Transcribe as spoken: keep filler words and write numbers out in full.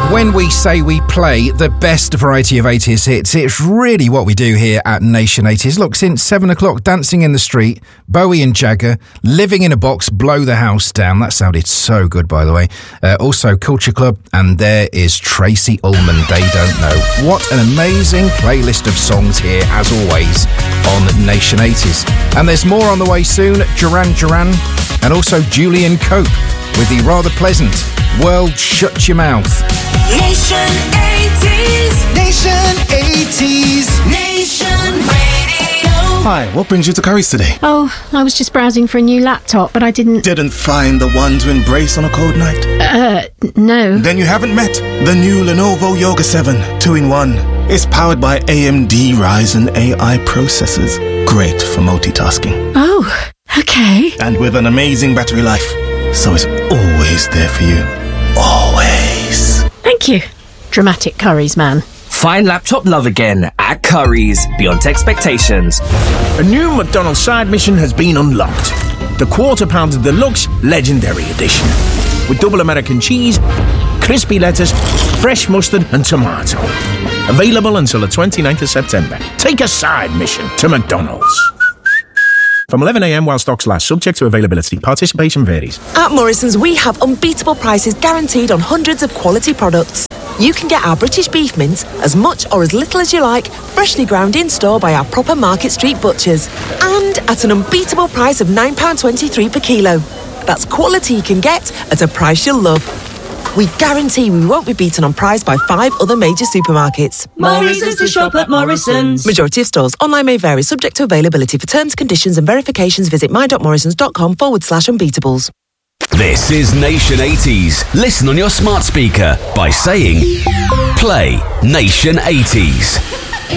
When we say we play the best variety of eighties hits, it's really what we do here at Nation eighties. Look, since seven o'clock, Dancing in the Street, Bowie and Jagger, Living in a Box, Blow the House Down. That sounded so good, by the way. Uh, also, Culture Club, and there is Tracy Ullman, They Don't Know. What an amazing playlist of songs here, as always, on Nation eighties. And there's more on the way soon. Duran Duran, and also Julian Cope with the rather pleasant World Shut Your Mouth. Nation eighties. Nation eighties. Nation Radio. Hi, what brings you to Curry's today? Oh, I was just browsing for a new laptop, but I didn't... Didn't find the one to embrace on a cold night? Uh, no. Then you haven't met the new Lenovo Yoga seven two in one. It's powered by A M D Ryzen A I processors. Great for multitasking. Oh, okay. And with an amazing battery life. So it's always there for you. Always. Thank you, dramatic Curry's man. Find laptop love again at Curry's, beyond expectations. A new McDonald's side mission has been unlocked. The Quarter Pounder Deluxe Legendary Edition. With double American cheese, crispy lettuce, fresh mustard and tomato. Available until the twenty-ninth of September. Take a side mission to McDonald's. From eleven a m while stocks last, subject to availability. Participation varies. At Morrison's, we have unbeatable prices guaranteed on hundreds of quality products. You can get our British beef mince as much or as little as you like, freshly ground in store by our proper Market Street butchers. And at an unbeatable price of nine pounds twenty-three per kilo. That's quality you can get at a price you'll love. We guarantee we won't be beaten on price by five other major supermarkets. Morrison's to shop at Morrison's. Majority of stores. Online may vary, subject to availability. For terms, conditions and verifications, visit my.morrisons.com forward slash unbeatables. This is Nation eighties. Listen on your smart speaker by saying, play Nation eighties.